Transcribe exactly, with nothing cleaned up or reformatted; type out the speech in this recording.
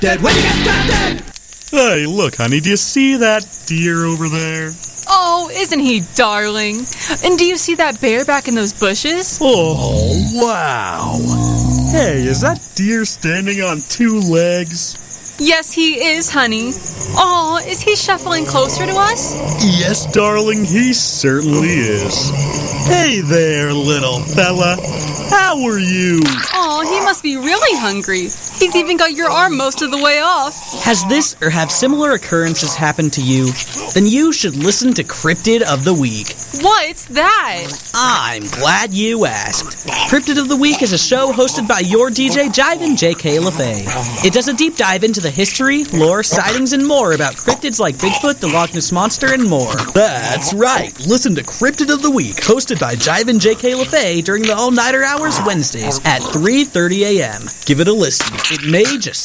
dead. When you get drop dead. Hey, look, honey, do you see that deer over there? Oh, isn't he darling? And do you see that bear back in those bushes? Oh, wow. Hey, is that deer standing on two legs? Yes, he is, honey. Oh, is he shuffling closer to us? Yes, darling, he certainly is. Hey there, little fella. How are you? Oh, he must be really hungry. He's even got your arm most of the way off. Has this or have similar occurrences happened to you? Then you should listen to Cryptid of the Week. What's that? I'm glad you asked. Cryptid of the Week is a show hosted by your D J Jiven J K LaFay. It does a deep dive into the history, lore, sightings, and more about cryptids like Bigfoot, the Loch Ness Monster, and more. That's right. Listen to Cryptid of the Week, hosted by Jiven J K LaFay during the all-nighter hours Wednesdays at three thirty a.m. Give it a listen. It may just